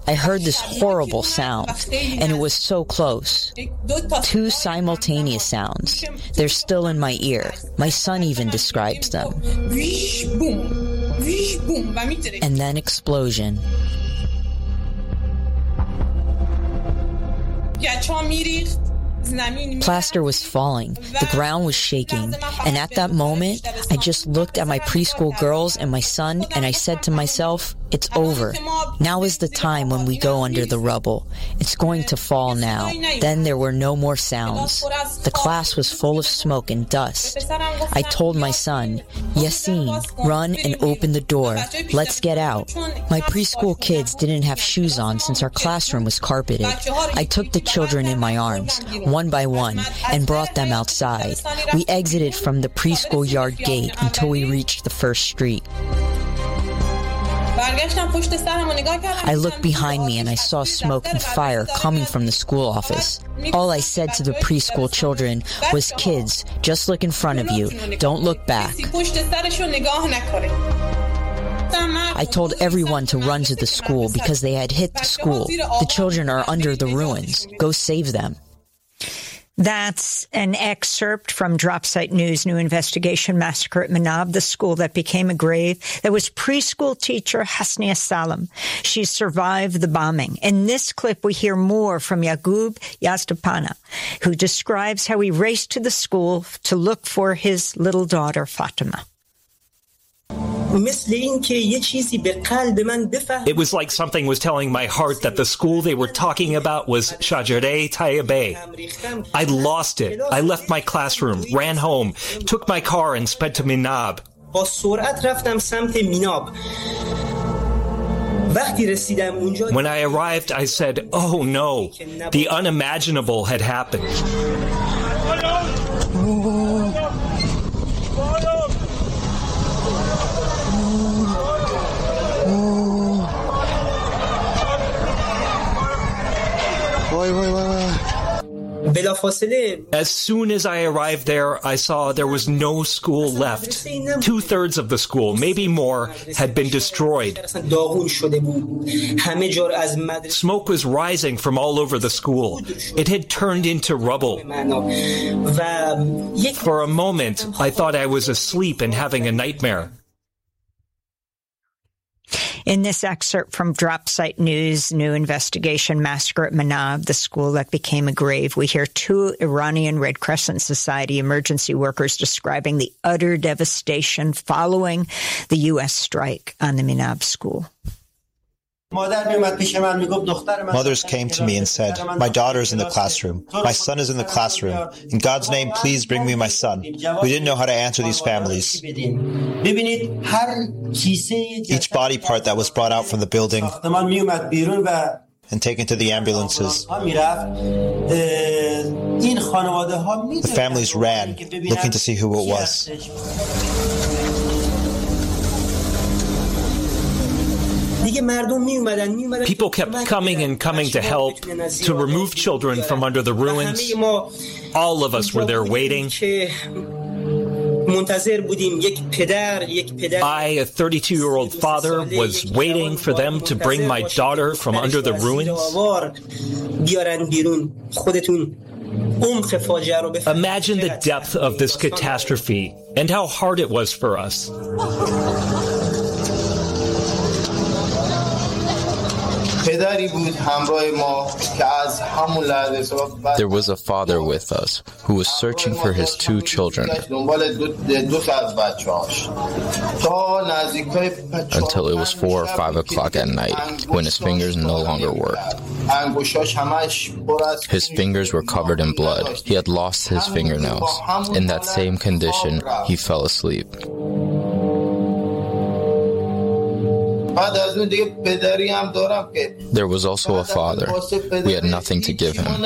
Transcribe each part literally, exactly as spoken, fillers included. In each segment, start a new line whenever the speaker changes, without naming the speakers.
I heard this horrible sound, and it was so close. Two simultaneous sounds. They're still in my ear. My son even describes them. And then explosion. Plaster was falling, the ground was shaking, and at that moment, I just looked at my preschool girls and my son, and I said to myself, it's over. Now is the time when we go under the rubble. It's going to fall now. Then there were no more sounds. The class was full of smoke and dust. I told my son, Yassine, run and open the door. Let's get out. My preschool kids didn't have shoes on since our classroom was carpeted. I took the children in my arms, one by one, and brought them outside. We exited from the preschool yard gate until we reached the first street. I looked behind me and I saw smoke and fire coming from the school office. All I said to the preschool children was, kids, just look in front of you. Don't look back. I told everyone to run to the school because they had hit the school. The children are under the ruins. Go save them.
That's an excerpt from Dropsite News' new investigation, Massacre at Menab, the school that became a grave. That was preschool teacher Hasnia Salam. She survived the bombing. In this clip, we hear more from Yaqub Yazdapana, who describes how he raced to the school to look for his little daughter, Fatima.
It was like something was telling my heart that the school they were talking about was Shajareh Tayyibeh. I lost it. I left my classroom, ran home, took my car and sped to Menab. When I arrived, I said, oh no, the unimaginable had happened. As soon as I arrived there, I saw there was no school left. Two-thirds of the school, maybe more, had been destroyed. Smoke was rising from all over the school. It had turned into rubble. For a moment, I thought I was asleep and having a nightmare.
In this excerpt from Dropsite News' new investigation, Massacre at Menab, the school that became a grave, we hear two Iranian Red Crescent Society emergency workers describing the utter devastation following the U S strike on the Menab school.
Mothers came to me and said, my daughter is in the classroom. My son is in the classroom. In God's name, please bring me my son. We didn't know how to answer these families. Each body part that was brought out from the building and taken to the ambulances. The families ran, looking to see who it was.
People kept coming and coming to help, to remove children from under the ruins. All of us were there waiting. I, a thirty-two-year-old father, was waiting for them to bring my daughter from under the ruins. Imagine the depth of this catastrophe and how hard it was for us.
There was a father with us who was searching for his two children until it was four or five o'clock at night when his fingers no longer worked. His fingers were covered in blood. He had lost his fingernails. In that same condition, he fell asleep. There was also a father. We had nothing to give him. All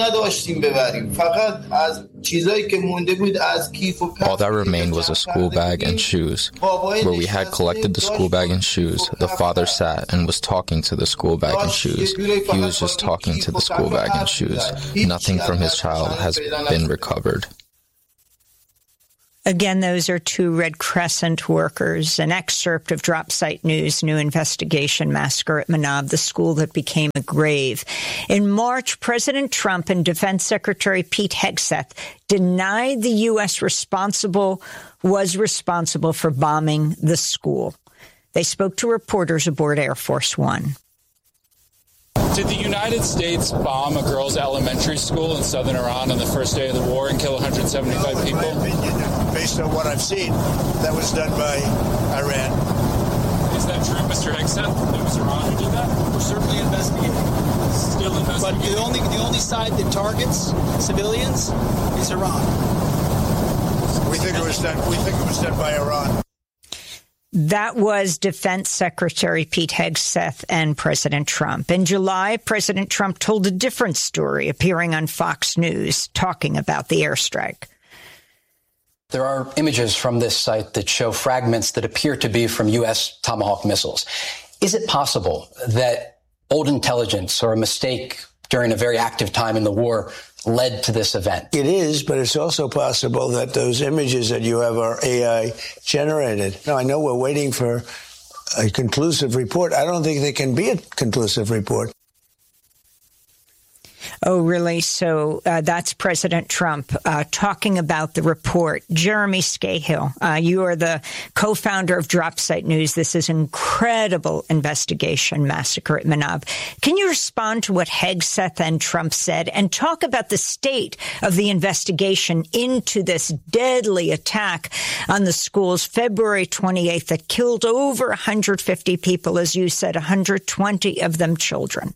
that remained was a school bag and shoes. Where we had collected the school bag and shoes, the father sat and was talking to the school bag and shoes. He was just talking to the school bag and shoes. Nothing from his child has been recovered.
Again, those are two Red Crescent workers. An excerpt of Drop Site News, New Investigation, Massacre at Manab, the school that became a grave. In March, President Trump and Defense Secretary Pete Hegseth denied the U S responsible was responsible for bombing the school. They spoke to reporters aboard Air Force One.
Did the United States bomb a girls' elementary school in southern Iran on the first day of the war and kill one hundred seventy-five people?
In my opinion, based on what I've seen, that was done by Iran.
Is that true, Mister Hegseth? It was Iran who did that?
We're certainly investigating.
Still investigating.
But the only, the only side that targets civilians is Iran.
We think it was done. We think it was done by Iran.
That was Defense Secretary Pete Hegseth and President Trump. In July, President Trump told a different story, appearing on Fox News, talking about the airstrike.
There are images from this site that show fragments that appear to be from U S Tomahawk missiles. Is it possible that old intelligence or a mistake during a very active time in the war led to this event?
It is, but it's also possible that those images that you have are A I generated. Now, I know we're waiting for a conclusive report. I don't think there can be a conclusive report.
Oh, really? So uh, that's President Trump uh, talking about the report. Jeremy Scahill, uh, you are the co-founder of Drop Site News. This is an incredible investigation, Massacre at Manab. Can you respond to what Hegseth and Trump said and talk about the state of the investigation into this deadly attack on the schools February twenty-eighth that killed over one hundred fifty people, as you said, one hundred twenty of them children?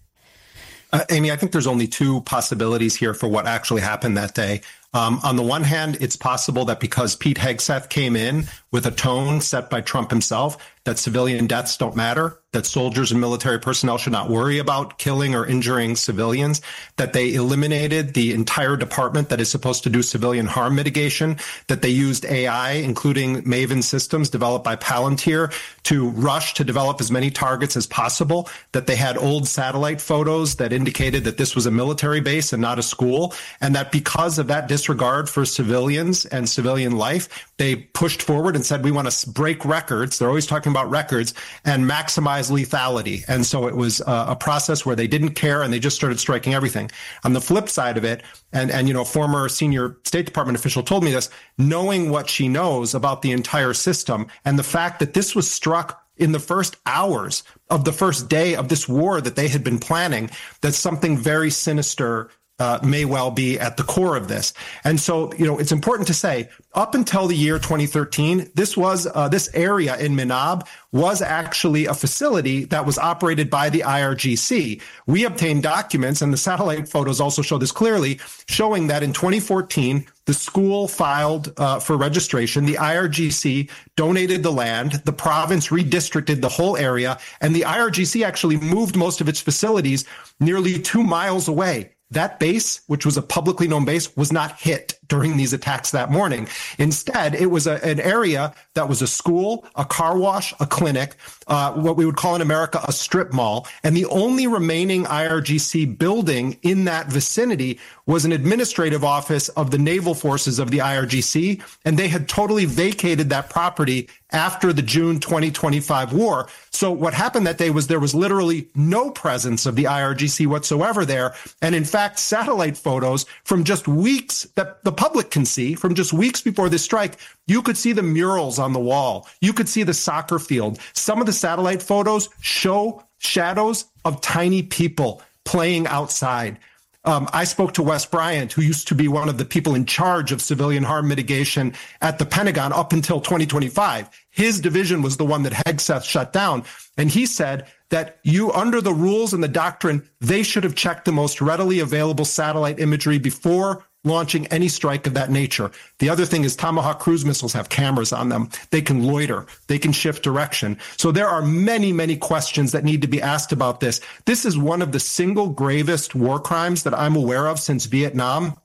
Uh, Amy, I think there's only two possibilities here for what actually happened that day. Um, on the one hand, it's possible that because Pete Hegseth came in with a tone set by Trump himself, that civilian deaths don't matter, that soldiers and military personnel should not worry about killing or injuring civilians, that they eliminated the entire department that is supposed to do civilian harm mitigation, that they used A I, including Maven systems developed by Palantir, to rush to develop as many targets as possible, that they had old satellite photos that indicated that this was a military base and not a school, and that because of that disregard for civilians and civilian life, they pushed forward and said, we want to break records. They're always talking about records and maximize lethality. And so it was uh, a process where they didn't care and they just started striking everything. On the flip side of it, and, and, you know, a former senior State Department official told me this, knowing what she knows about the entire system and the fact that this was struck in the first hours of the first day of this war that they had been planning, that something very sinister Uh, may well be at the core of this. And so, you know, it's important to say, up until the year twenty thirteen, this was, uh, this area in Manab was actually a facility that was operated by the I R G C. We obtained documents, and the satellite photos also show this clearly, showing that in twenty fourteen, the school filed uh, for registration. The I R G C donated the land. The province redistricted the whole area, and the I R G C actually moved most of its facilities nearly two miles away. That base, which was a publicly known base, was not hit during these attacks that morning. Instead, it was a, an area that was a school, a car wash, a clinic, uh, what we would call in America a strip mall. And the only remaining I R G C building in that vicinity was an administrative office of the naval forces of the I R G C. And they had totally vacated that property after the June twenty twenty-five war. So what happened that day was there was literally no presence of the I R G C whatsoever there. And in fact, satellite photos from just weeks that the public can see, from just weeks before this strike, you could see the murals on the wall. You could see the soccer field. Some of the satellite photos show shadows of tiny people playing outside. Um, I spoke to Wes Bryant, who used to be one of the people in charge of civilian harm mitigation at the Pentagon up until twenty twenty-five. His division was the one that Hegseth shut down. And he said that you, under the rules and the doctrine, they should have checked the most readily available satellite imagery before launching any strike of that nature. The other thing is Tomahawk cruise missiles have cameras on them. They can loiter. They can shift direction. So there are many, many questions that need to be asked about this. This is one of the single gravest war crimes that I'm aware of since Vietnam.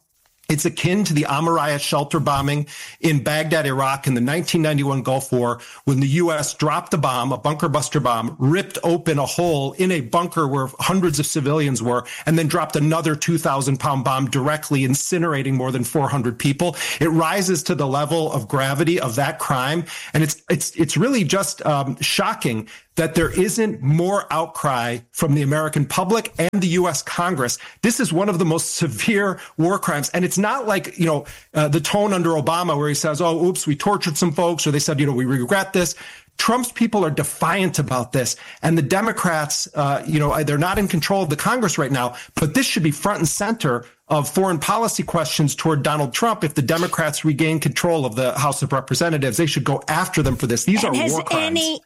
It's akin to the Amaraya shelter bombing in Baghdad, Iraq in the nineteen ninety-one Gulf War, when the U S dropped a bomb, a bunker buster bomb, ripped open a hole in a bunker where hundreds of civilians were, and then dropped another two thousand pound bomb directly, incinerating more than four hundred people. It rises to the level of gravity of that crime. And it's, it's, it's really just um, shocking that there isn't more outcry from the American public and the U S Congress. This is one of the most severe war crimes. And it's not like, you know, uh, the tone under Obama where he says, oh, oops, we tortured some folks, or they said, you know, we regret this. Trump's people are defiant about this. And the Democrats, uh, you know, they're not in control of the Congress right now, but this should be front and center of foreign policy questions toward Donald Trump. If the Democrats regain control of the House of Representatives, they should go after them for this. These
and
are
has
war crimes.
Any,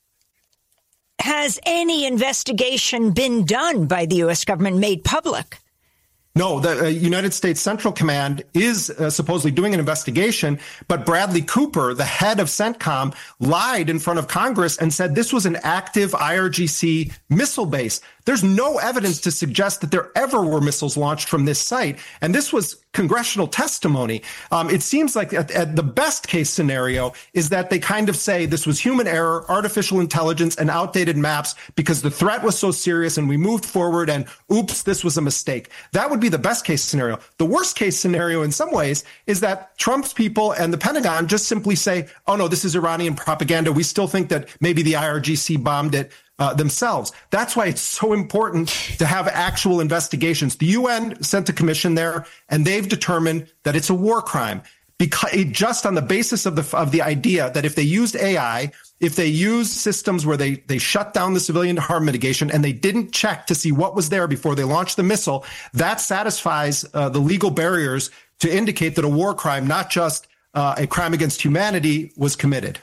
has any investigation been done by the U S government, made public?
No, the uh, United States Central Command is uh, supposedly doing an investigation, but Bradley Cooper, the head of CENTCOM, lied in front of Congress and said this was an active I R G C missile base. There's no evidence to suggest that there ever were missiles launched from this site. And this was congressional testimony. Um, it seems like at, at the best case scenario is that they kind of say this was human error, artificial intelligence, and outdated maps because the threat was so serious and we moved forward and oops, this was a mistake. That would be the best case scenario. The worst case scenario in some ways is that Trump's people and the Pentagon just simply say, oh no, this is Iranian propaganda. We still think that maybe the I R G C bombed it Uh, themselves. That's why it's so important to have actual investigations. The U N sent a commission there, and they've determined that it's a war crime because it, just on the basis of the of the idea that if they used A I, if they used systems where they they shut down the civilian harm mitigation and they didn't check to see what was there before they launched the missile, that satisfies uh, the legal barriers to indicate that a war crime, not just uh, a crime against humanity, was committed.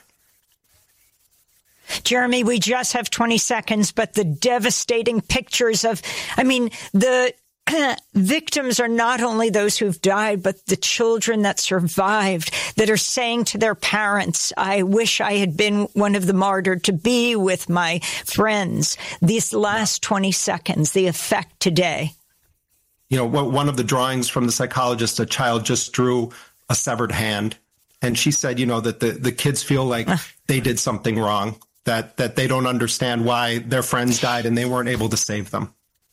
Jeremy, we just have twenty seconds, but the devastating pictures of, I mean, the victims are not only those who've died, but the children that survived that are saying to their parents, I wish I had been one of the martyred to be with my friends. These last twenty seconds, the effect today.
You know, one of the drawings from the psychologist, a child just drew a severed hand. And she said, you know, that the, the kids feel like they did something wrong. That that they don't understand why their friends died and they weren't able to save them.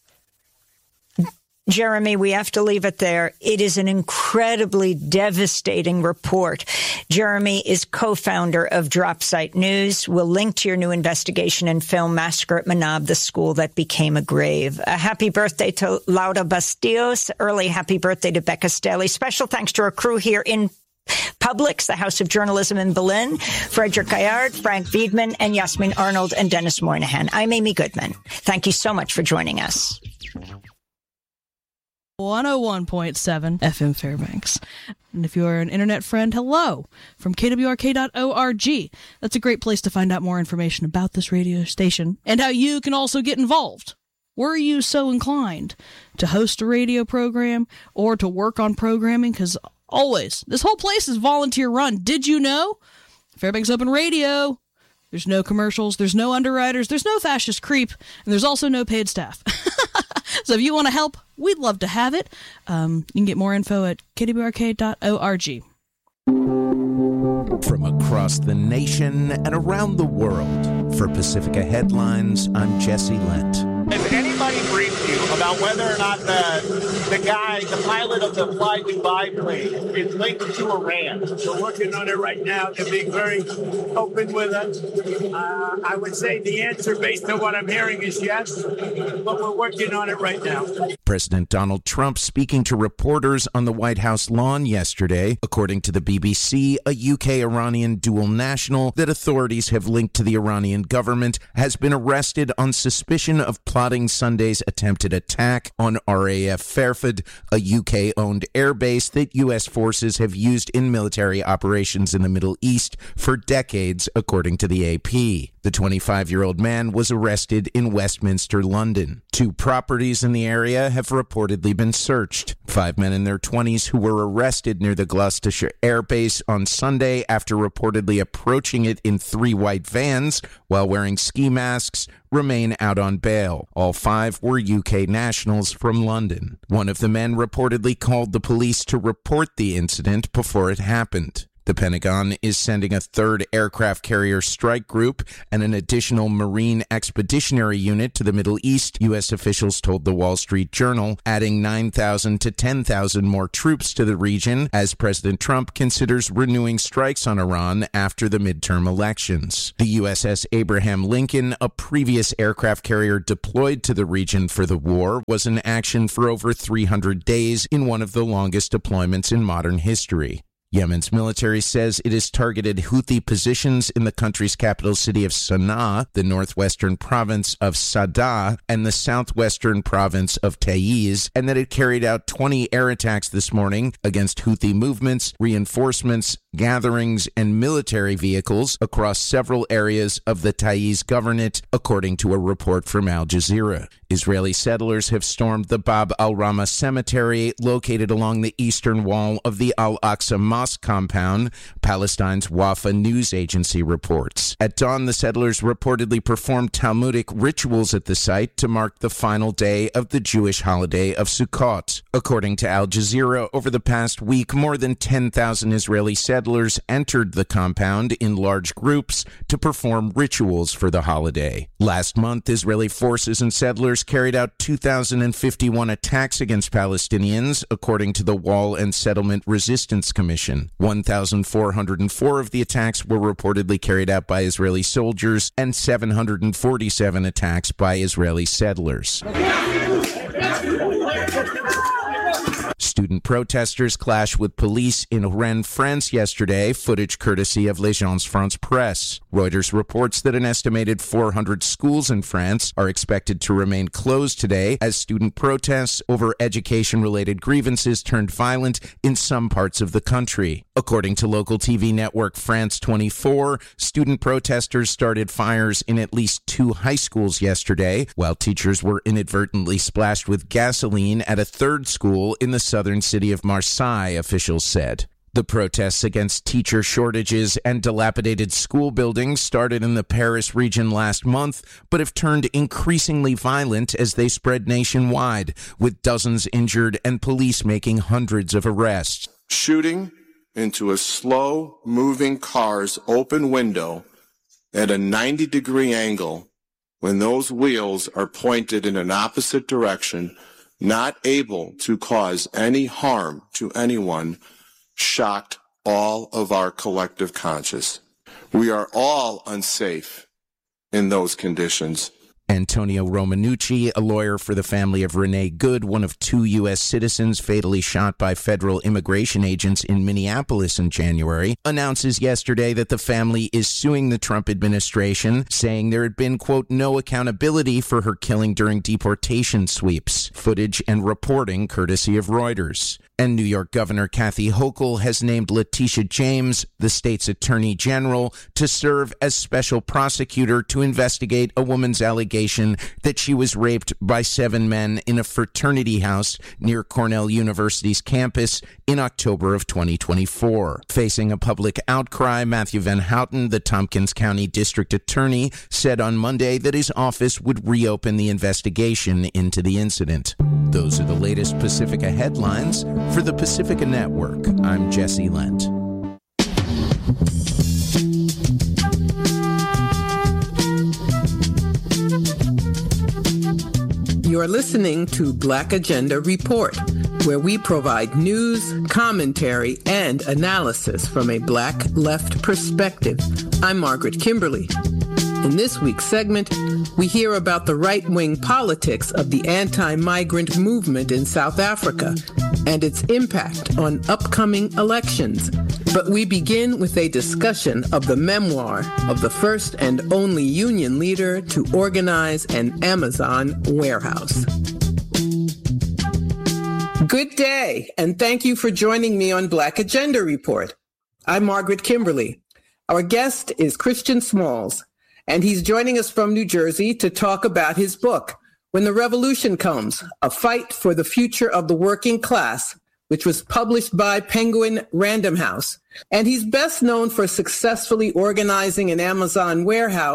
Jeremy, we have to leave it there. It is an incredibly devastating report. Jeremy is co-founder of Dropsite News. We'll link to your new investigation and film, Massacre at Manab, the school that became a grave. A happy birthday to Laura Bastillos. Early happy birthday to Becca Stelly. Special thanks to our crew here in Publix, the House of Journalism in Berlin, Frederick Gaillard, Frank Wiedmann, and Yasmin Arnold and Dennis Moynihan. I'm Amy Goodman. Thank you so much for joining us.
one oh one point seven F M Fairbanks. And if you're an internet friend, hello from K W R K dot org. That's a great place to find out more information about this radio station and how you can also get involved. Were you so inclined to host a radio program or to work on programming? Because always, this whole place is volunteer run. Did you know? Fairbanks Open Radio. There's no commercials. There's no underwriters. There's no fascist creep. And there's also no paid staff. So if you want to help, we'd love to have it. Um, you can get more info at K W R K dot org.
From across the nation and around the world, for Pacifica Headlines, I'm Jesse Lent.
Has anybody briefed you about whether or not the the guy, the pilot of the Fly Dubai plane, is linked to Iran?
We're working on it right now. They're being very open with us. Uh, I would say the answer, based on what I'm hearing, is yes, but we're working on it right now.
President Donald Trump speaking to reporters on the White House lawn yesterday. According to the B B C, a U K-Iranian dual national that authorities have linked to the Iranian government has been arrested on suspicion of plotting Sunday's attempted attack on R A F Fairford, a U K-owned airbase that U S forces have used in military operations in the Middle East for decades, according to the A P. The twenty-five-year-old man was arrested in Westminster, London. Two properties in the area have reportedly been searched. Five men in their twenties who were arrested near the Gloucestershire Air Base on Sunday after reportedly approaching it in three white vans while wearing ski masks, remain out on bail. All five were U K nationals from London. One of the men reportedly called the police to report the incident before it happened. The Pentagon is sending a third aircraft carrier strike group and an additional Marine Expeditionary Unit to the Middle East, U S officials told the Wall Street Journal, adding nine thousand to ten thousand more troops to the region as President Trump considers renewing strikes on Iran after the midterm elections. The U S S Abraham Lincoln, a previous aircraft carrier deployed to the region for the war, was in action for over three hundred days in one of the longest deployments in modern history. Yemen's military says it has targeted Houthi positions in the country's capital city of Sana'a, the northwestern province of Sada, and the southwestern province of Taiz, and that it carried out twenty air attacks this morning against Houthi movements, reinforcements, gatherings, and military vehicles across several areas of the Taiz governorate, according to a report from Al Jazeera. Israeli settlers have stormed the Bab al-Rama cemetery located along the eastern wall of the Al-Aqsa Mosque compound, Palestine's Wafa news agency reports. At dawn, the settlers reportedly performed Talmudic rituals at the site to mark the final day of the Jewish holiday of Sukkot. According to Al Jazeera, over the past week, more than ten thousand Israeli settlers entered the compound in large groups to perform rituals for the holiday. Last month, Israeli forces and settlers carried out two thousand fifty-one attacks against Palestinians, according to the Wall and Settlement Resistance Commission. one thousand four hundred four of the attacks were reportedly carried out by Israeli soldiers and seven hundred forty-seven attacks by Israeli settlers. Student protesters clashed with police in Rennes, France yesterday, footage courtesy of L'Agence France Presse. Reuters reports that an estimated four hundred schools in France are expected to remain closed today as student protests over education-related grievances turned violent in some parts of the country. According to local T V network France twenty-four, student protesters started fires in at least two high schools yesterday, while teachers were inadvertently splashed with gasoline at a third school in the southern city of Marseille, officials said. The protests against teacher shortages and dilapidated school buildings started in the Paris region last month, but have turned increasingly violent as they spread nationwide, with dozens injured and police making hundreds of arrests.
Shooting into a slow-moving car's open window at a ninety degree angle when those wheels are pointed in an opposite direction, not able to cause any harm to anyone, shocked all of our collective conscience. We are all unsafe in those conditions.
Antonio Romanucci, a lawyer for the family of Renee Good, one of two U S citizens fatally shot by federal immigration agents in Minneapolis in January, announces yesterday that the family is suing the Trump administration, saying there had been, quote, no accountability for her killing during deportation sweeps. Footage and reporting courtesy of Reuters. And New York Governor Kathy Hochul has named Letitia James, the state's attorney general, to serve as special prosecutor to investigate a woman's allegation that she was raped by seven men in a fraternity house near Cornell University's campus in October of twenty twenty-four. Facing a public outcry, Matthew Van Houten, the Tompkins County District Attorney, said on Monday that his office would reopen the investigation into the incident. Those are the latest Pacifica headlines. For the Pacifica Network, I'm Jesse Lent.
You're listening to Black Agenda Report, where we provide news, commentary, and analysis from a Black left perspective. I'm Margaret Kimberly. In this week's segment, we hear about the right-wing politics of the anti-migrant movement in South Africa and its impact on upcoming elections. But we begin with a discussion of the memoir of the first and only union leader to organize an Amazon warehouse. Good day, and thank you for joining me on Black Agenda Report. I'm Margaret Kimberly. Our guest is Christian Smalls, and he's joining us from New Jersey to talk about his book, When the Revolution Comes, A Fight for the Future of the Working Class, which was published by Penguin Random House. And he's best known for successfully organizing an Amazon warehouse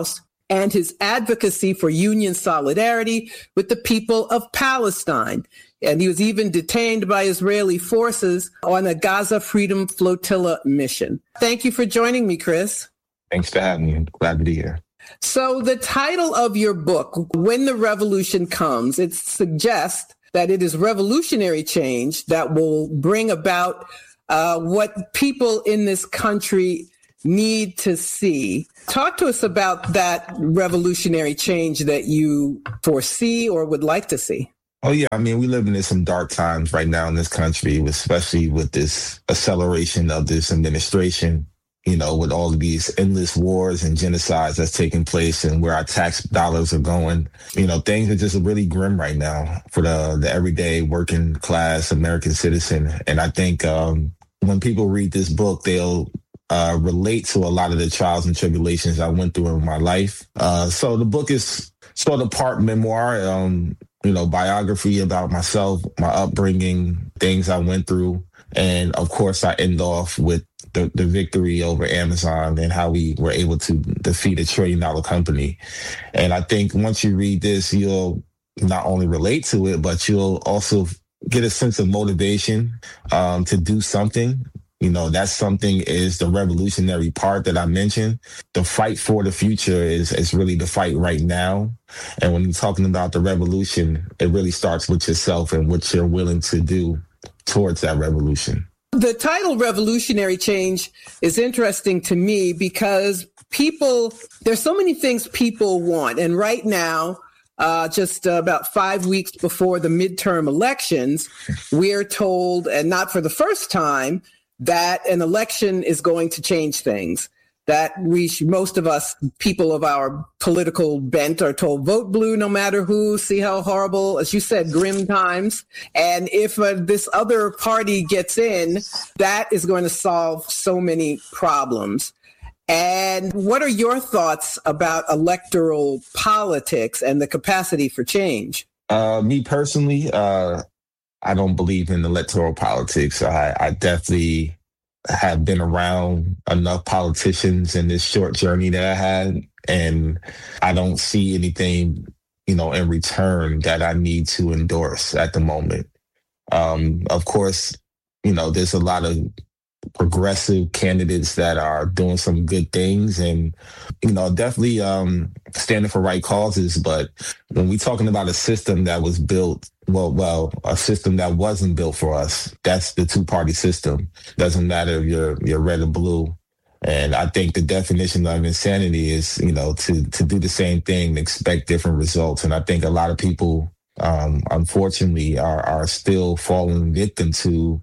and his advocacy for union solidarity with the people of Palestine. And he was even detained by Israeli forces on a Gaza Freedom Flotilla mission. Thank you for joining me, Chris.
Thanks for having me. I'm glad to be here.
So the title of your book, When the Revolution Comes, it suggests that it is revolutionary change that will bring about uh, what people in this country need to see. Talk to us about that revolutionary change that you foresee or would like to see.
Oh, yeah. I mean, we live in some dark times right now in this country, especially with this acceleration of this administration, you know, with all of these endless wars and genocides that's taking place and where our tax dollars are going. You know, things are just really grim right now for the, the everyday working class American citizen. And I think um, when people read this book, they'll uh, relate to a lot of the trials and tribulations I went through in my life. Uh, so the book is sort of part memoir, um, you know, biography about myself, my upbringing, things I went through. And of course, I end off with the, the victory over Amazon and how we were able to defeat a trillion dollar company. And I think once you read this, you'll not only relate to it, but you'll also get a sense of motivation um, to do something. You know, that something is the revolutionary part that I mentioned. The fight for the future is, is really the fight right now. And when you're talking about the revolution, it really starts with yourself and what you're willing to do towards that revolution.
The title Revolutionary Change is interesting to me because people, there's so many things people want. And right now, uh, just uh, about five weeks before the midterm elections, we're told, and not for the first time, that an election is going to change things. That we, should, most of us, people of our political bent, are told vote blue no matter who. See how horrible, as you said, grim times. And if uh, this other party gets in, that is going to solve so many problems. And what are your thoughts about electoral politics and the capacity for change?
Uh, me personally, uh, I don't believe in electoral politics. I, I definitely have been around enough politicians in this short journey that I had, and I don't see anything, you know, in return that I need to endorse at the moment. Um, of course, you know, there's a lot of progressive candidates that are doing some good things and, you know, definitely um, standing for right causes. But when we're talking about a system that was built, well, well, a system that wasn't built for us, that's the two-party system. Doesn't matter if you're, you're red or blue. And I think the definition of insanity is, you know, to, to do the same thing and expect different results. And I think a lot of people, um, unfortunately, are, are still falling victim to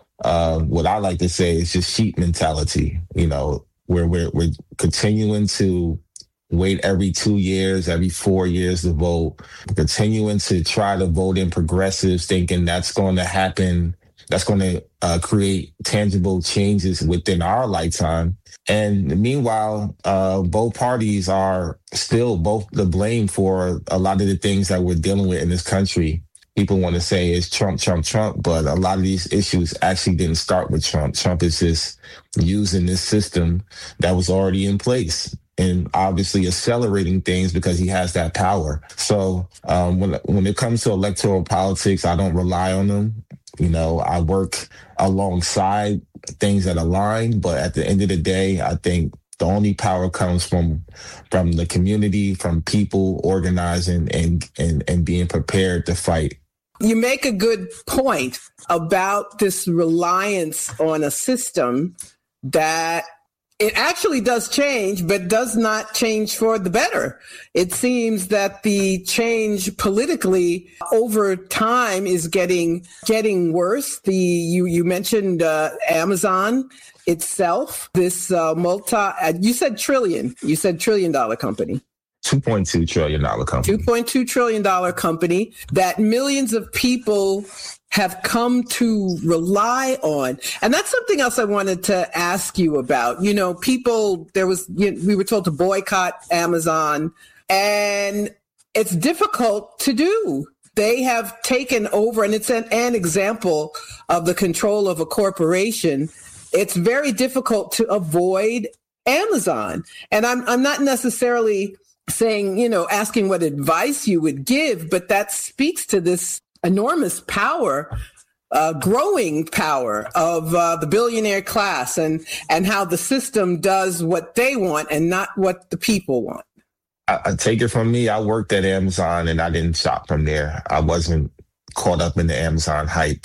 Uh, what I like to say is just sheep mentality, you know, where we're, we're continuing to wait every two years, every four years to vote, continuing to try to vote in progressives, thinking that's going to happen, that's going to uh, create tangible changes within our lifetime. And meanwhile, uh, both parties are still both to blame for a lot of the things that we're dealing with in this country. People want to say it's Trump, Trump, Trump, but a lot of these issues actually didn't start with Trump. Trump is just using this system that was already in place and obviously accelerating things because he has that power. So um, when when it comes to electoral politics, I don't rely on them. You know, I work alongside things that align, but at the end of the day, I think the only power comes from from the community, from people organizing and, and, and being prepared to fight.
You make a good point about this reliance on a system that it actually does change, but does not change for the better. It seems that the change politically over time is getting getting worse. The you you mentioned uh, Amazon itself, this uh, multi, uh, you said trillion, you said trillion dollar company.
two point two trillion dollars company.
two point two trillion dollars company that millions of people have come to rely on. And that's something else I wanted to ask you about. You know, people, there was, you know, we were told to boycott Amazon, and it's difficult to do. They have taken over, and it's an, an example of the control of a corporation. It's very difficult to avoid Amazon. And I'm I'm not necessarily saying, you know, asking what advice you would give, but that speaks to this enormous power, uh, growing power of uh, the billionaire class and, and how the system does what they want and not what the people want.
I, I take it from me. I worked at Amazon and I didn't shop from there. I wasn't caught up in the Amazon hype.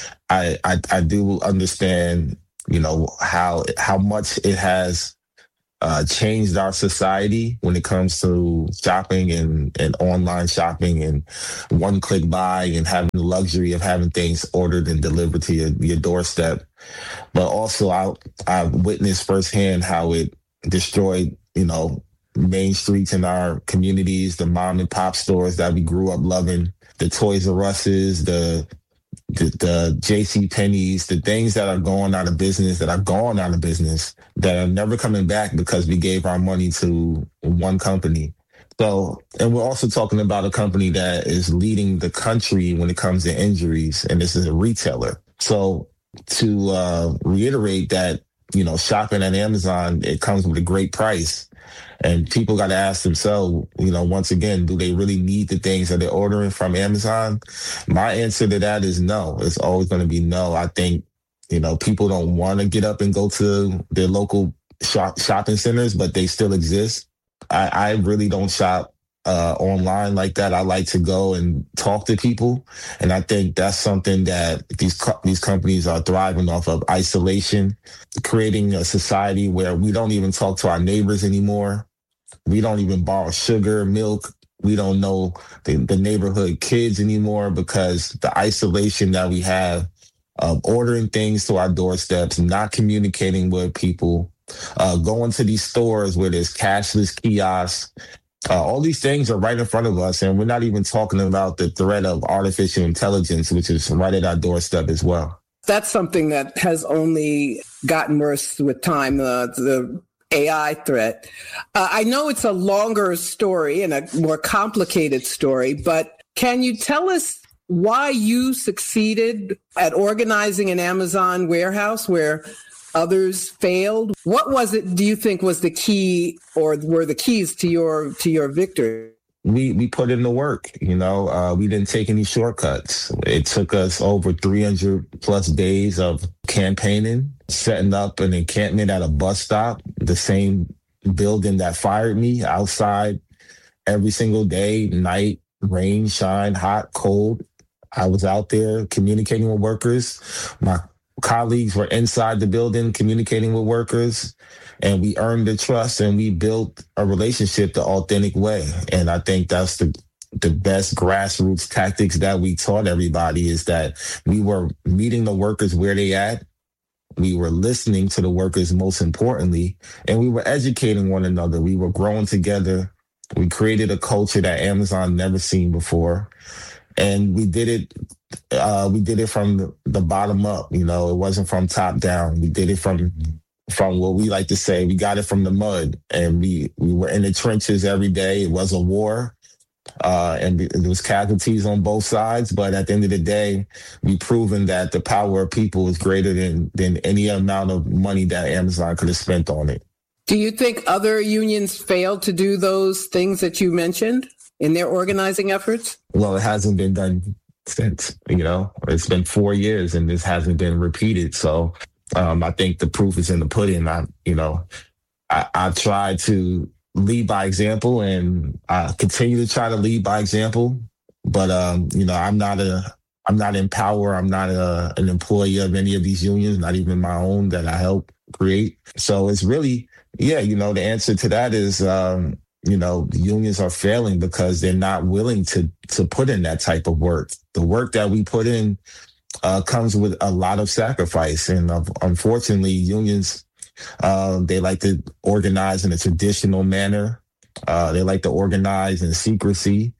I, I, I do understand, you know, how, how much it has Uh, changed our society when it comes to shopping and, and online shopping and one-click buy and having the luxury of having things ordered and delivered to your, your doorstep. But also, I I witnessed firsthand how it destroyed, you know, main streets in our communities, the mom and pop stores that we grew up loving, the Toys R Us's, the The, the J C Penney's, the things that are going out of business, that are gone out of business, that are never coming back because we gave our money to one company. So, and we're also talking about a company that is leading the country when it comes to injuries, and this is a retailer. So to uh, reiterate that, you know, shopping at Amazon, it comes with a great price. And people got to ask themselves, you know, once again, do they really need the things that they're ordering from Amazon? My answer to that is no. It's always going to be no. I think, you know, people don't want to get up and go to their local shop, shopping centers, but they still exist. I, I really don't shop uh, online like that. I like to go and talk to people. And I think that's something that these co- these companies are thriving off of: isolation, creating a society where we don't even talk to our neighbors anymore. We don't even borrow sugar, milk. We don't know the, the neighborhood kids anymore because the isolation that we have of ordering things to our doorsteps, not communicating with people, uh, going to these stores where there's cashless kiosks. Uh, all these things are right in front of us, and we're not even talking about the threat of artificial intelligence, which is right at our doorstep as well.
That's something that has only gotten worse with time, uh, the A I threat. Uh, I know it's a longer story and a more complicated story, but can you tell us why you succeeded at organizing an Amazon warehouse where others failed? What was it, do you think, was the key or were the keys to your to your victory?
We we put in the work, you know, uh, we didn't take any shortcuts. It took us over three hundred plus days of campaigning, setting up an encampment at a bus stop, the same building that fired me, outside every single day, night, rain, shine, hot, cold. I was out there communicating with workers. My colleagues were inside the building communicating with workers, and we earned their trust and we built a relationship the authentic way. And I think that's the the best grassroots tactics that we taught everybody, is that we were meeting the workers where they at. We were listening to the workers, most importantly, and we were educating one another. We were growing together. We created a culture that Amazon never seen before. And we did it Uh, we did it from the, the bottom up. You know, it wasn't from top down. We did it from from what we like to say. We got it from the mud, and we we were in the trenches every day. It was a war, uh, and there was casualties on both sides. But at the end of the day, we proven that the power of people is greater than than any amount of money that Amazon could have spent on it.
Do you think other unions failed to do those things that you mentioned in their organizing efforts?
Well, it hasn't been done since, you know, it's been four years and this hasn't been repeated. So um, I think the proof is in the pudding. I, you know, I, I try to lead by example, and I continue to try to lead by example. But, um, you know, I'm not a, I'm not in power. I'm not a, an employee of any of these unions, not even my own that I help create. So it's really, yeah, you know, the answer to that is, um, you know, the unions are failing because they're not willing to to put in that type of work. The work that we put in uh, comes with a lot of sacrifice. And uh, unfortunately, unions, uh, they like to organize in a traditional manner. Uh, they like to organize in secrecy,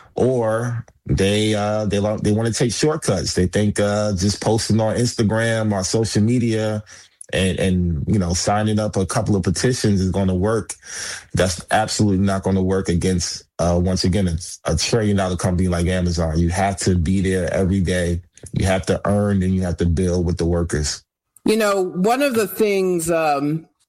or they uh, they, they want to take shortcuts. They think uh, just posting on Instagram or social media And, and, you know, signing up a couple of petitions is going to work. That's absolutely not going to work against, uh, once again, it's a trillion dollar company like Amazon. You have to be there every day. You have to earn and you have to build with the workers.
You know, one of the things um,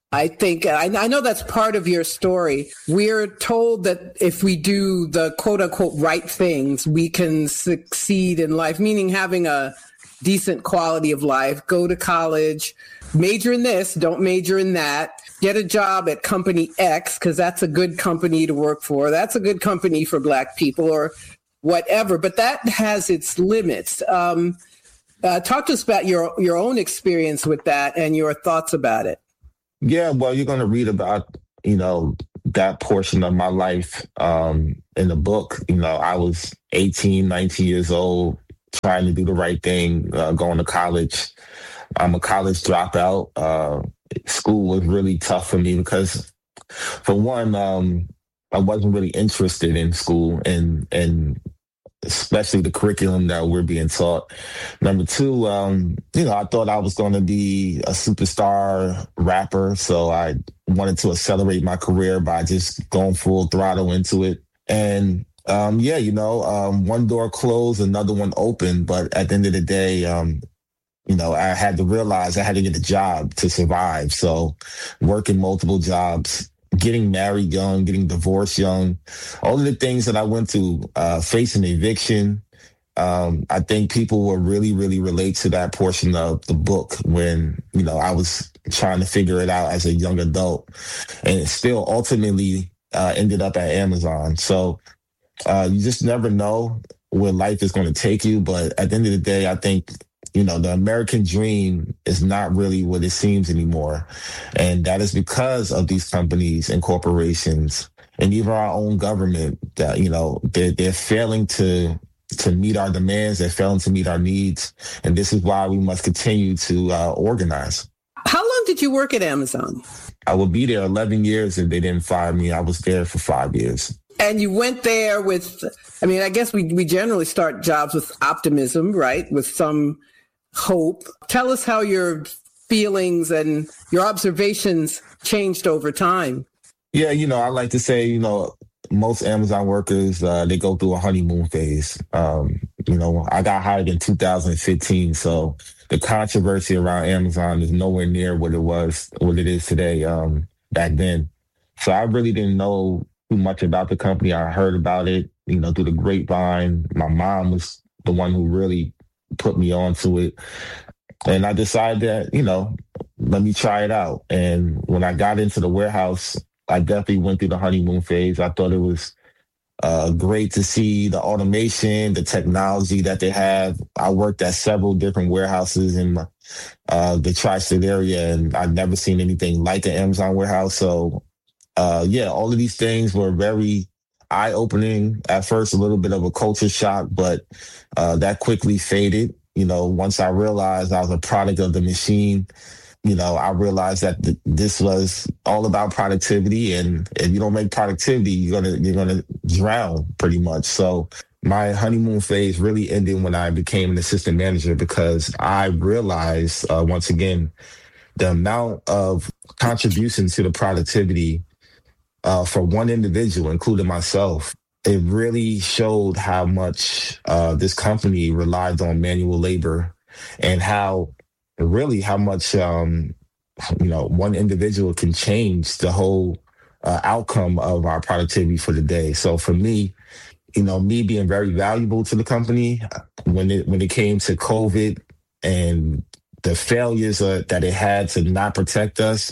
I think, I, I know that's part of your story. We're told that if we do the quote unquote right things, we can succeed in life, meaning having a decent quality of life, go to college, major in this, don't major in that, get a job at company X, because that's a good company to work for. That's a good company for Black people or whatever, but that has its limits. Um, uh, talk to us about your, your own experience with that and your thoughts about it.
Yeah, well, you're going to read about, you know, that portion of my life um, in the book. You know, I was eighteen, nineteen years old, trying to do the right thing, uh, going to college. I'm a college dropout. Uh, school was really tough for me because, for one, um, I wasn't really interested in school and and especially the curriculum that we're being taught. Number two, um, you know, I thought I was going to be a superstar rapper, so I wanted to accelerate my career by just going full throttle into it. And um, yeah, you know, um, one door closed, another one opened, but at the end of the day, um, you know, I had to realize I had to get a job to survive. So working multiple jobs, getting married young, getting divorced young, all of the things that I went through, uh, facing eviction. Um, I think people will really, really relate to that portion of the book when, you know, I was trying to figure it out as a young adult, and it still ultimately uh, ended up at Amazon. So uh, you just never know where life is going to take you. But at the end of the day, I think, you know, the American dream is not really what it seems anymore. And that is because of these companies and corporations and even our own government that, you know, they're, they're failing to to meet our demands. They're failing to meet our needs. And this is why we must continue to uh, organize.
How long did you work at Amazon?
I would be there eleven years if they didn't fire me. I was there for five years.
And you went there with, I mean, I guess we, we generally start jobs with optimism, right? With some hope. Tell us how your feelings and your observations changed over time.
Yeah, you know, I like to say, you know, most Amazon workers, uh, they go through a honeymoon phase. Um, you know, I got hired in two thousand fifteen, so the controversy around Amazon is nowhere near what it was, what it is today, um, back then. So I really didn't know too much about the company. I heard about it, you know, through the grapevine. My mom was the one who really put me onto it. And I decided that, you know, let me try it out. And when I got into the warehouse, I definitely went through the honeymoon phase. I thought it was uh, great to see the automation, the technology that they have. I worked at several different warehouses in my, uh, the tri-state area, and I've never seen anything like an Amazon warehouse. So, uh, yeah, all of these things were very eye-opening. At first, a little bit of a culture shock, but uh, that quickly faded. You know, once I realized I was a product of the machine, you know, I realized that th- this was all about productivity, and if you don't make productivity, you're gonna you're gonna drown pretty much. So my honeymoon phase really ended when I became an assistant manager, because I realized uh, once again the amount of contribution to the productivity uh, for one individual, including myself. It really showed how much uh, this company relied on manual labor, and how really how much, um, you know, one individual can change the whole uh, outcome of our productivity for the day. So for me, you know, me being very valuable to the company, when it when it came to COVID and the failures uh, that it had to not protect us,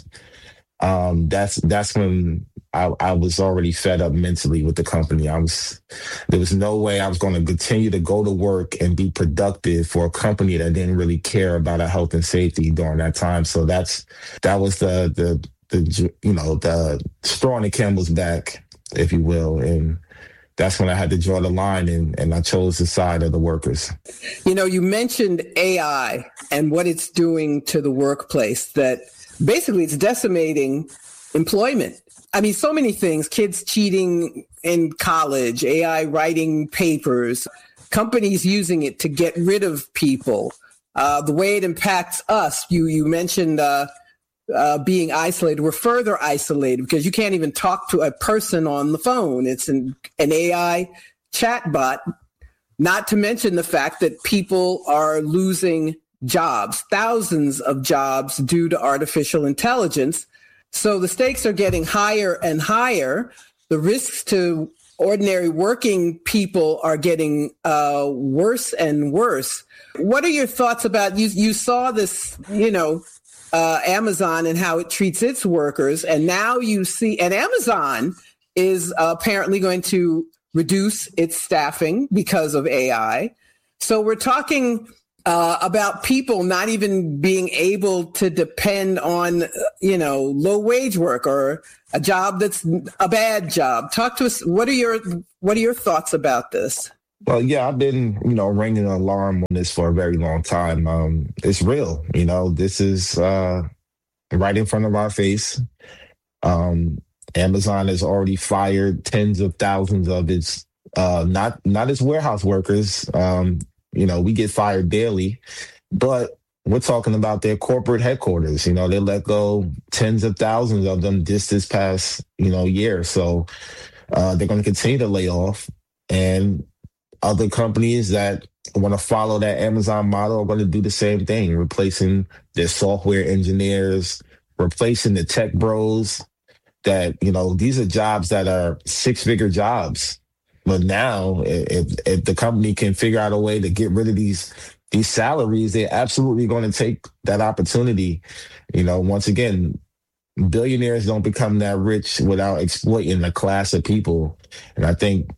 um, that's that's when I, I was already fed up mentally with the company. I was, there was no way I was going to continue to go to work and be productive for a company that didn't really care about our health and safety during that time. So that's, that was the, the, the, you know, the straw on the camel's back, if you will. And that's when I had to draw the line, and, and I chose the side of the workers.
You know, you mentioned A I and what it's doing to the workplace, that basically it's decimating employment. I mean, so many things, kids cheating in college, A I writing papers, companies using it to get rid of people, uh, the way it impacts us. You you mentioned uh, uh, being isolated. We're further isolated because you can't even talk to a person on the phone. It's an, an A I chatbot, not to mention the fact that people are losing jobs, thousands of jobs due to artificial intelligence. So the stakes are getting higher and higher. The risks to ordinary working people are getting uh, worse and worse. What are your thoughts about, you, you saw this, you know, uh, Amazon and how it treats its workers, and now you see, and Amazon is uh, apparently going to reduce its staffing because of A I. So we're talking uh, about people not even being able to depend on, you know, low wage work or a job that's a bad job. Talk to us. What are your what are your thoughts about this?
Well, yeah, I've been, you know, ringing an alarm on this for a very long time. Um, it's real. You know, this is uh, right in front of our face. Um, Amazon has already fired tens of thousands of its, uh, not not its warehouse workers. Um, you know, we get fired daily, but we're talking about their corporate headquarters. You know, they let go tens of thousands of them just this past, you know, year. So uh, they're going to continue to lay off, and other companies that want to follow that Amazon model are going to do the same thing, replacing their software engineers, replacing the tech bros. That, you know, these are jobs that are six-figure jobs. But now, if, if the company can figure out a way to get rid of these these salaries, they're absolutely going to take that opportunity. You know, once again, billionaires don't become that rich without exploiting a class of people. And I think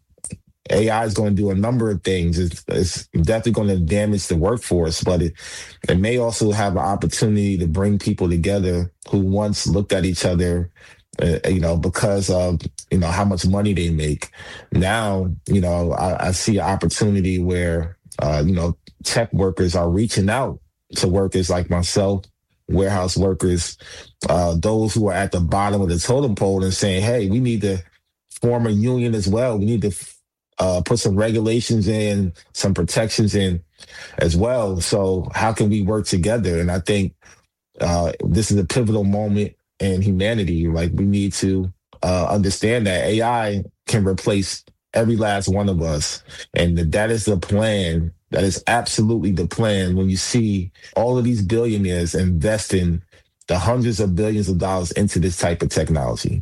A I is going to do a number of things. It's, it's definitely going to damage the workforce, but it, it may also have an opportunity to bring people together who once looked at each other, uh, you know, because of, you know, how much money they make. Now, you know, I, I see an opportunity where, uh, you know, tech workers are reaching out to workers like myself, warehouse workers, uh, those who are at the bottom of the totem pole, and saying, hey, we need to form a union as well. We need to Uh, put some regulations in, some protections in as well. So how can we work together? And I think uh, this is a pivotal moment in humanity. Like, we need to uh, understand that A I can replace every last one of us. And that is the plan. That is absolutely the plan when you see all of these billionaires investing the hundreds of billions of dollars into this type of technology.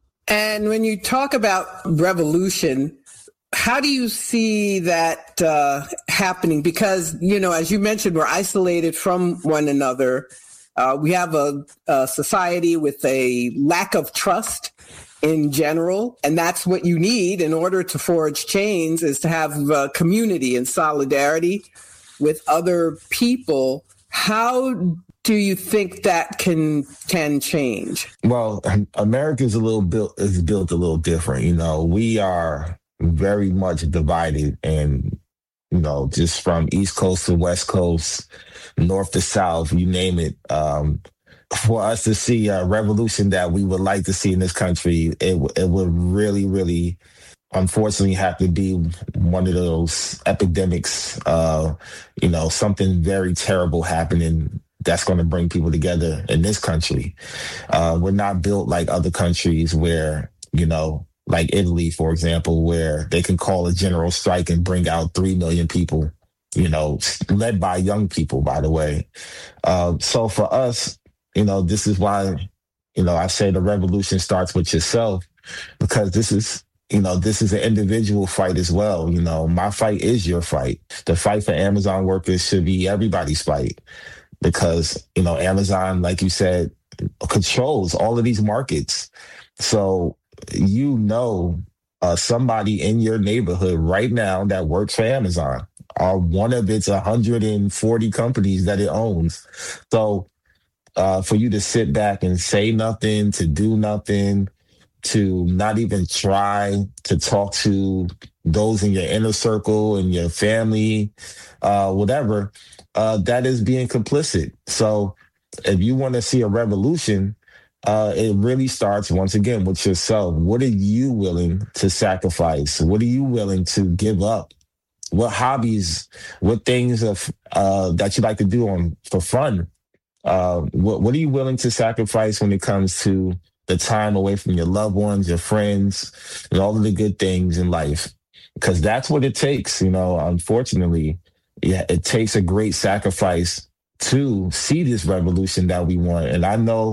And when you talk about revolution, how do you see that uh, happening? Because, you know, as you mentioned, we're isolated from one another. Uh, we have a, a society with a lack of trust in general, and that's what you need in order to forge change, is to have uh, community and solidarity with other people. How do you think that can can change?
Well, America's a little built is built a little different. You know, we are very much divided, and, you know, just from East Coast to West Coast, North to South, you name it. Um, for us to see a revolution that we would like to see in this country, it, it would really, really, unfortunately, have to be one of those epidemics, uh, you know, something very terrible happening that's going to bring people together in this country. Uh, we're not built like other countries where, you know, like Italy, for example, where they can call a general strike and bring out three million people, you know, led by young people, by the way. Uh, so for us, you know, this is why, you know, I say the revolution starts with yourself, because this is, you know, this is an individual fight as well. You know, my fight is your fight. The fight for Amazon workers should be everybody's fight, because, you know, Amazon, like you said, controls all of these markets. So, you know, uh, somebody in your neighborhood right now that works for Amazon, or one of its one hundred forty companies that it owns. So uh, for you to sit back and say nothing, to do nothing, to not even try to talk to those in your inner circle and your family, uh, whatever, uh, that is being complicit. So if you want to see a revolution, Uh, it really starts, once again, with yourself. What are you willing to sacrifice? What are you willing to give up? What hobbies, what things of, uh, that you like to do on for fun? Uh, what, what are you willing to sacrifice when it comes to the time away from your loved ones, your friends, and all of the good things in life? Because that's what it takes. You know, unfortunately, yeah, it takes a great sacrifice to see this revolution that we want. And I know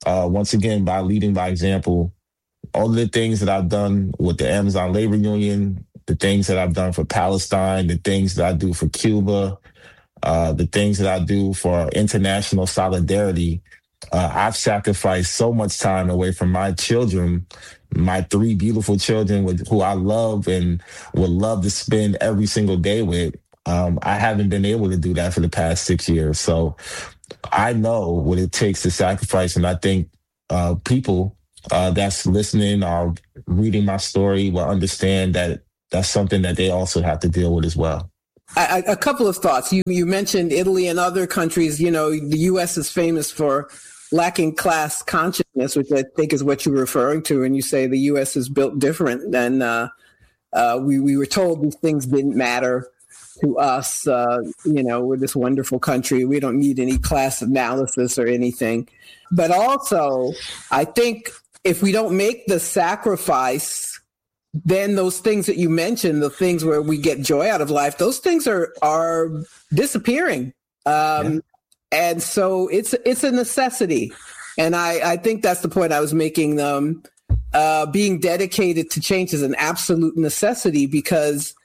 uh, once again, by leading by example. All of the things that I've done with the Amazon Labor Union, the things that I've done for Palestine, the things that I do for Cuba, uh, the things that I do for international solidarity, uh, I've sacrificed so much time away from my children, my three beautiful children with who I love and would love to spend every single day with. Um, I haven't been able to do that for the past six years. So I know what it takes to sacrifice. And I think uh, people uh, that's listening or reading my story will understand that that's something that they also have to deal with as well.
I, a couple of thoughts. You you mentioned Italy and other countries. You know, the U S is famous for lacking class consciousness, which I think is what you're referring to. And you say the U S is built different than uh, uh, we, we were told these things didn't matter to us. Uh, you know, we're this wonderful country. We don't need any class analysis or anything. But also, I think if we don't make the sacrifice, then those things that you mentioned, the things where we get joy out of life, those things are are disappearing. Um, yeah. And so it's it's a necessity. And I, I think that's the point I was making. Um, uh, being dedicated to change is an absolute necessity, because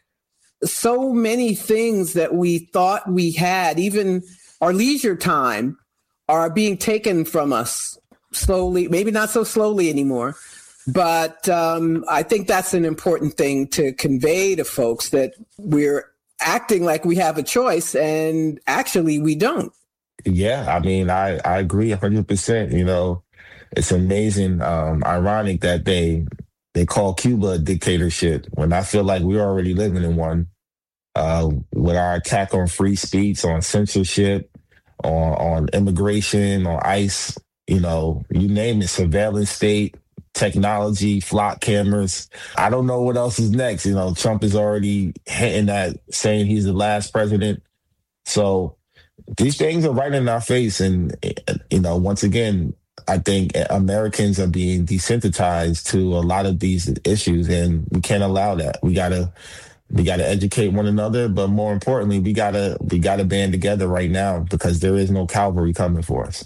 so many things that we thought we had, even our leisure time, are being taken from us slowly, maybe not so slowly anymore. But um, I think that's an important thing to convey to folks, that we're acting like we have a choice and actually we don't.
Yeah, I mean, I, I agree one hundred percent. You know, it's amazing, um, ironic that they they call Cuba a dictatorship when I feel like we're already living in one, uh, with our attack on free speech, on censorship, on, on immigration, on ICE, you know, you name it, surveillance state, technology, flock cameras. I don't know what else is next. You know, Trump is already hitting at saying he's the last president. So these things are right in our face. And, you know, once again, I think Americans are being desensitized to a lot of these issues, and we can't allow that. We gotta, we gotta educate one another, but more importantly, we gotta, we gotta band together right now, because there is no cavalry coming for us.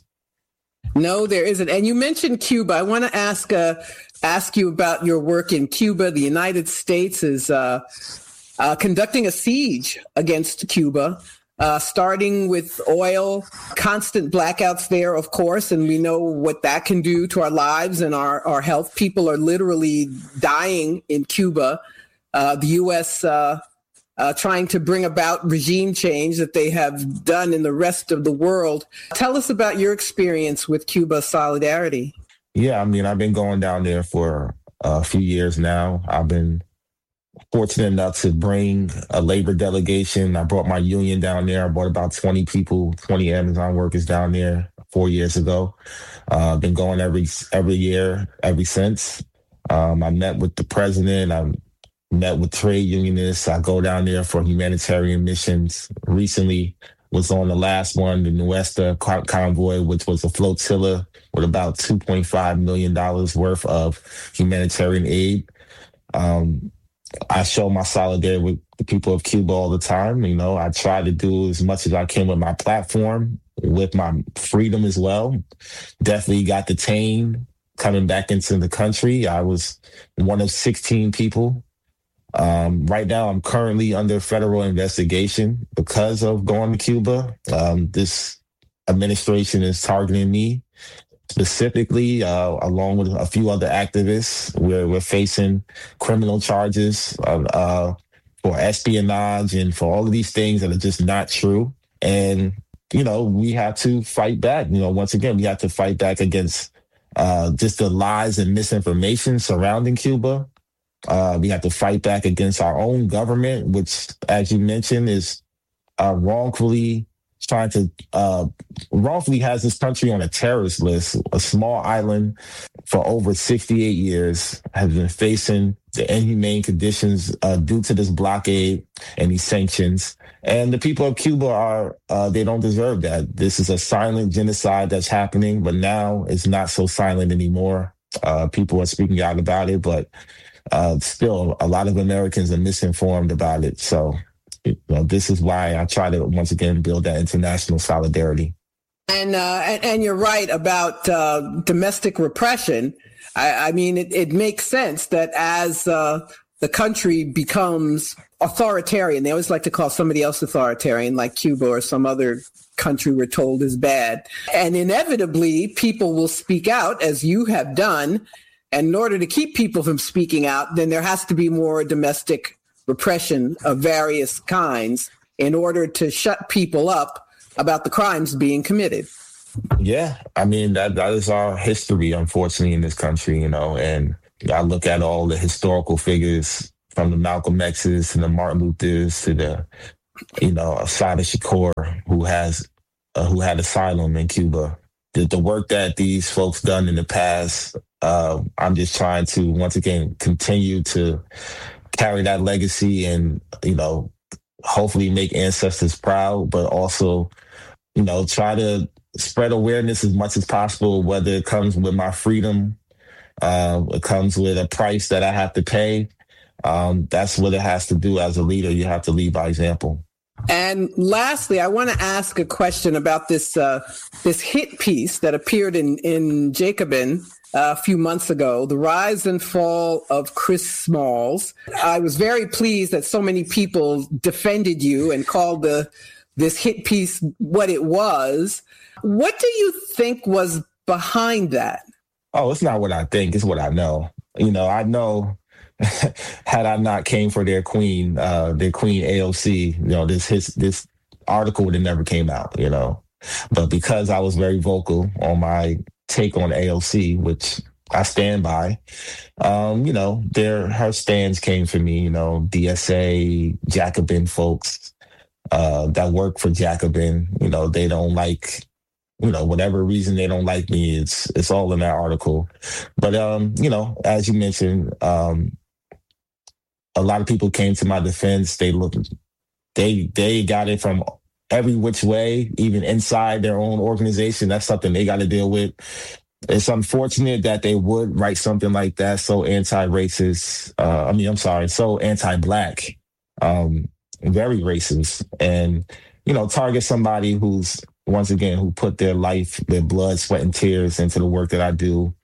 No, there isn't. And you mentioned Cuba. I want to ask uh, ask you about your work in Cuba. The United States is uh, uh, conducting a siege against Cuba, uh, starting with oil, constant blackouts there, of course, and we know what that can do to our lives and our, our health. People are literally dying in Cuba. Uh, the U S uh, Uh, trying to bring about regime change that they have done in the rest of the world. Tell us about your experience with Cuba Solidarity.
Yeah, I mean, I've been going down there for a few years now. I've been fortunate enough to bring a labor delegation. I brought my union down there. I brought about twenty people, twenty Amazon workers down there four years ago. Uh, I've been going every every year, ever since. Um, I met with the president. I met with trade unionists. I go down there for humanitarian missions. Recently was on the last one, the Nuestra convoy, which was a flotilla with about two point five million dollars worth of humanitarian aid. Um, I show my solidarity with the people of Cuba all the time. You know, I try to do as much as I can with my platform, with my freedom as well. Definitely got detained coming back into the country. I was one of sixteen people. Um, right now, I'm currently under federal investigation because of going to Cuba. Um, this administration is targeting me specifically, uh, along with a few other activists. We're, we're facing criminal charges uh, uh, for espionage and for all of these things that are just not true. And, you know, we have to fight back. You know, once again, we have to fight back against uh, just the lies and misinformation surrounding Cuba. Uh, we have to fight back against our own government, which, as you mentioned, is uh, wrongfully trying to uh, wrongfully has this country on a terrorist list. A small island for over sixty-eight years has been facing the inhumane conditions uh, due to this blockade and these sanctions. And the people of Cuba are, uh, they don't deserve that. This is a silent genocide that's happening, but now it's not so silent anymore. Uh, people are speaking out about it, but Uh, still, a lot of Americans are misinformed about it. So, you know, this is why I try to, once again, build that international solidarity.
And, uh, and, and you're right about uh, domestic repression. I, I mean, it, it makes sense that as uh, the country becomes authoritarian, they always like to call somebody else authoritarian, like Cuba or some other country we're told is bad. And inevitably, people will speak out, as you have done. And in order to keep people from speaking out, then there has to be more domestic repression of various kinds in order to shut people up about the crimes being committed.
Yeah, I mean, that that is our history, unfortunately, in this country, you know, and I look at all the historical figures from the Malcolm X's to the Martin Luther's to the, you know, Assata Shakur, who has, uh, who had asylum in Cuba. The, the work that these folks done in the past, uh, I'm just trying to, once again, continue to carry that legacy and, you know, hopefully make ancestors proud, but also, you know, try to spread awareness as much as possible, whether it comes with my freedom, uh, it comes with a price that I have to pay. Um, that's what it has to do as a leader. You have to lead by example.
And lastly, I want to ask a question about this uh, this hit piece that appeared in, in Jacobin uh, a few months ago, The Rise and Fall of Chris Smalls. I was very pleased that so many people defended you and called the this hit piece what it was. What do you think was behind that?
Oh, it's not what I think. It's what I know. You know, I know had I not came for their queen, uh, their queen A O C, you know, this his, this article would have never came out, you know. But because I was very vocal on my take on A O C, which I stand by, um, you know, their her stands came for me, you know, D S A, Jacobin folks uh, that work for Jacobin, you know, they don't like, you know, whatever reason they don't like me, it's it's all in that article. But, um, you know, as you mentioned, um, a lot of people came to my defense. They looked, they they got it from every which way, even inside their own organization. That's something they got to deal with. It's unfortunate that they would write something like that, so anti-racist. Uh, I mean, I'm sorry, so anti-Black, um, very racist, and, you know, target somebody who's, once again, who put their life, their blood, sweat, and tears into the work that I do.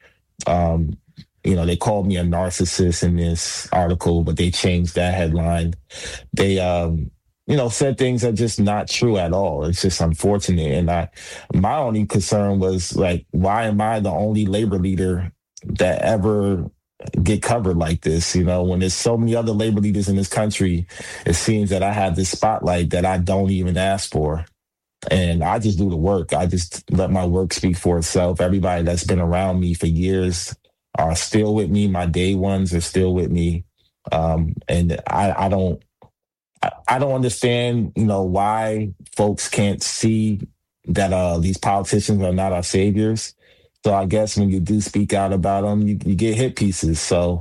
Um, you know, they called me a narcissist in this article, but they changed that headline. They, um, you know, said things that are just not true at all. It's just unfortunate. And I, my only concern was, like, why am I the only labor leader that ever get covered like this? You know, when there's so many other labor leaders in this country, it seems that I have this spotlight that I don't even ask for. And I just do the work. I just let my work speak for itself. Everybody that's been around me for years are still with me. My day ones are still with me. Um, and I, I don't, I, I don't understand, you know, why folks can't see that uh, these politicians are not our saviors. So I guess when you do speak out about them, you, you get hit pieces. So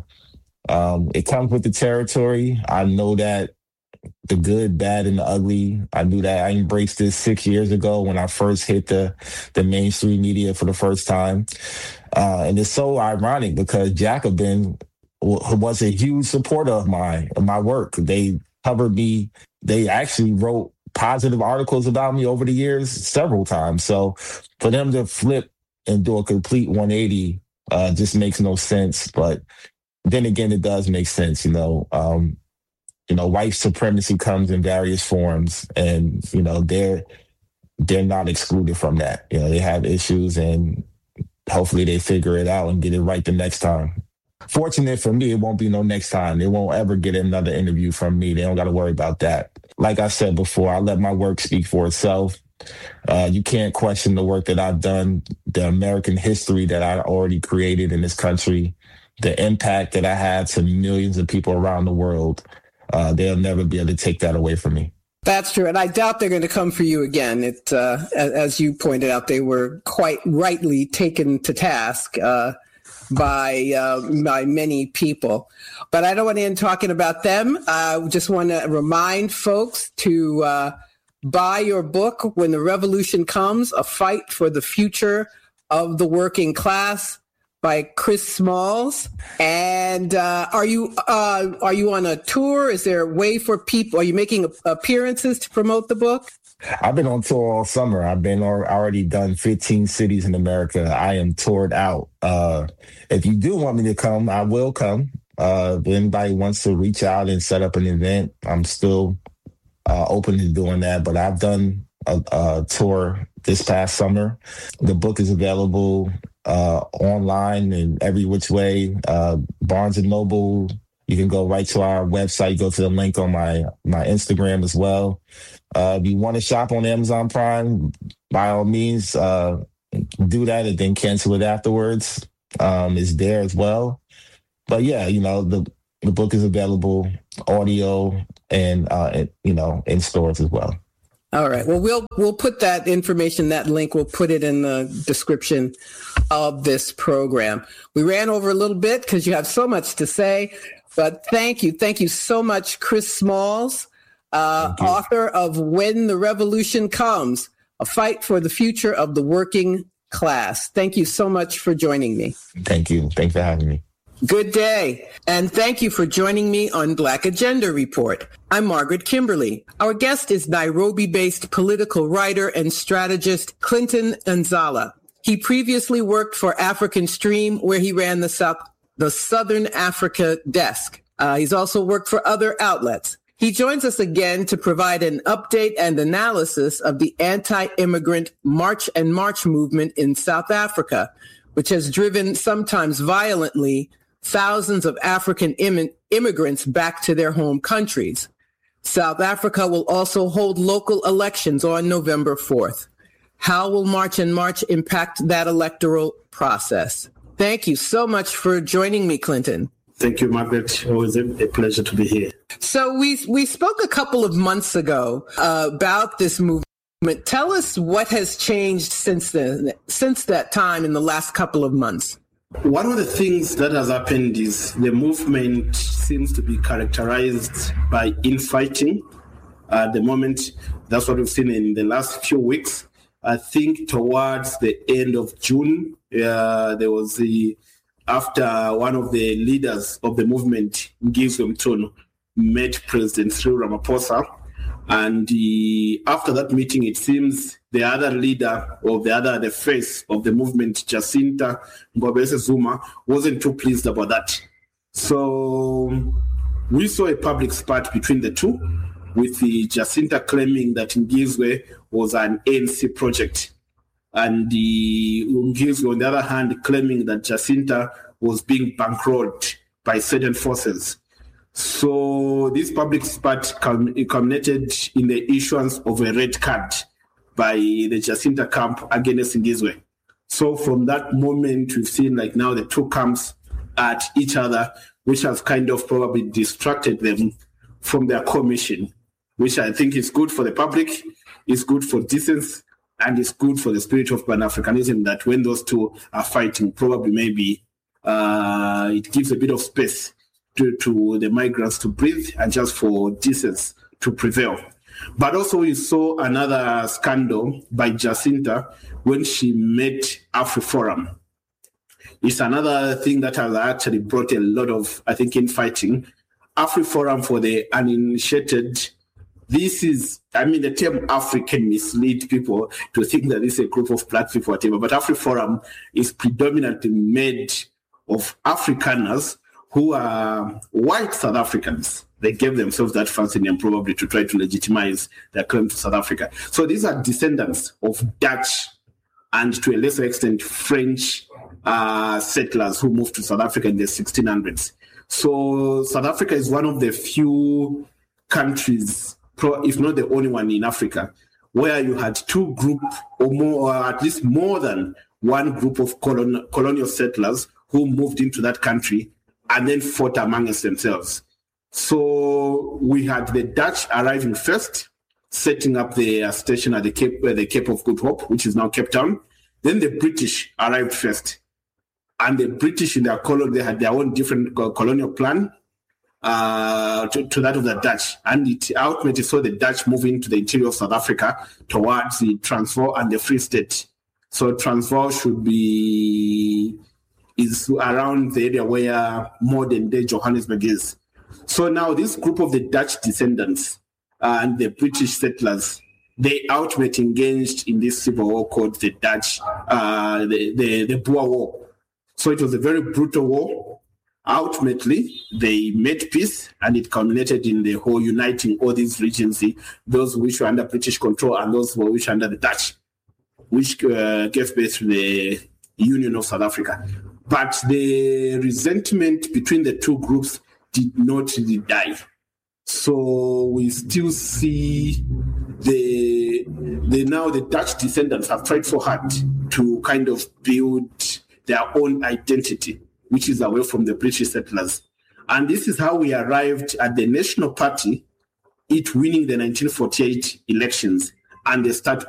um, it comes with the territory. I know that. The good, bad, and the ugly. I knew that. I embraced this six years ago when I first hit the, the mainstream media for the first time. Uh, and it's so ironic because Jacobin w- was a huge supporter of my, of my work. They covered me. They actually wrote positive articles about me over the years several times. So for them to flip and do a complete one eighty uh, just makes no sense. But then again, it does make sense, you know. Um, You know, white supremacy comes in various forms, and, you know, they're they're not excluded from that. You know, they have issues, and hopefully they figure it out and get it right the next time. Fortunate for me, it won't be no next time. They won't ever get another interview from me. They don't got to worry about that. Like I said before, I let my work speak for itself. Uh, you can't question the work that I've done, the American history that I already created in this country, the impact that I had to millions of people around the world. Uh, they'll never be able to take that away from me.
That's true. And I doubt they're going to come for you again. It, uh, as you pointed out, they were quite rightly taken to task uh, by uh, by many people. But I don't want to end talking about them. I uh, just want to remind folks to uh, buy your book, When the Revolution Comes, A Fight for the Future of the Working Class, by Chris Smalls. And uh, are you uh, are you on a tour? Is there a way for people? Are you making appearances to promote the book?
I've been on tour all summer. I've been or, already done fifteen cities in America. I am toured out. Uh, if you do want me to come, I will come. Uh, if anybody wants to reach out and set up an event, I'm still uh, open to doing that. But I've done a, a tour this past summer. The book is available uh, online in every which way. Uh, Barnes and Noble. You can go right to our website. Go to the link on my my Instagram as well. Uh, if you want to shop on Amazon Prime, by all means, uh, do that and then cancel it afterwards. Um, it's there as well. But yeah, you know, the the book is available, audio, and, uh, and you know, in stores as well.
All right. Well, we'll we'll put that information, that link, we'll put it in the description of this program. We ran over a little bit because you have so much to say, but thank you. Thank you so much, Chris Smalls, uh, author of When the Revolution Comes, A Fight for the Future of the Working Class. Thank you so much for joining me.
Thank you. Thanks for having me.
Good day, and thank you for joining me on Black Agenda Report. I'm Margaret Kimberly. Our guest is Nairobi-based political writer and strategist Clinton Nzala. He previously worked for African Stream, where he ran the South, the Southern Africa desk. Uh, he's also worked for other outlets. He joins us again to provide an update and analysis of the anti-immigrant March and March movement in South Africa, which has driven, sometimes violently, thousands of African Im- immigrants back to their home countries. South Africa will also hold local elections on November fourth. How will March and March impact that electoral process? Thank you so much for joining me, Clinton.
Thank you, Margaret. Always a pleasure to be here.
So we we spoke a couple of months ago uh, about this movement. Tell us what has changed since then, since that time in the last couple of months.
One of the things that has happened is the movement seems to be characterized by infighting. At the moment, that's what we've seen in the last few weeks. I think towards the end of June, uh, there was the, after one of the leaders of the movement, Ngizwe Mtunu, met President Cyril Ramaphosa. And the, after that meeting, it seems the other leader or the other, the face of the movement, Jacinta Ngobese Zuma, wasn't too pleased about that. So we saw a public spat between the two, with the Jacinta claiming that Ngizwe was an A N C project, and the Ngizwe, on the other hand, claiming that Jacinta was being bankrolled by certain forces. So this public spat culminated in the issuance of a red card by the Jacinta camp against Ngizwe. So from that moment, we've seen like now the two camps at each other, which has kind of probably distracted them from their core mission, which I think is good for the public, is good for decency, and is good for the spirit of Pan-Africanism, that when those two are fighting, probably maybe uh, it gives a bit of space To, to the migrants to breathe and just for decency to prevail. But also we saw another scandal by Jacinta when she met AfriForum. It's another thing that has actually brought a lot of, I think, infighting. AfriForum, for the uninitiated, this is, I mean, the term African mislead people to think that this is a group of black people, whatever, but AfriForum is predominantly made of Afrikaners who are white South Africans. They gave themselves that fancy name probably to try to legitimize their claim to South Africa. So these are descendants of Dutch and to a lesser extent French uh, settlers who moved to South Africa in the sixteen hundreds. So South Africa is one of the few countries, if not the only one in Africa, where you had two groups or more, or at least more than one group of colon- colonial settlers who moved into that country and then fought amongst themselves. So we had the Dutch arriving first, setting up their station at the Cape, uh, the Cape of Good Hope, which is now Cape Town. Then the British arrived first. And the British in their colony, they had their own different colonial plan uh, to, to that of the Dutch. And it ultimately saw the Dutch moving to the interior of South Africa towards the Transvaal and the Free State. So Transvaal should be... is around the area where modern-day Johannesburg is. So now this group of the Dutch descendants uh, and the British settlers, they ultimately engaged in this civil war called the Dutch, uh, the, the, the Boer War. So it was a very brutal war. Ultimately, they made peace, and it culminated in the whole uniting all these regions, those which were under British control and those which were under the Dutch, which uh, gave birth to the Union of South Africa. But the resentment between the two groups did not really die. So we still see the, the now the Dutch descendants have tried so hard to kind of build their own identity, which is away from the British settlers. And this is how we arrived at the National Party, it winning the nineteen forty-eight elections and the start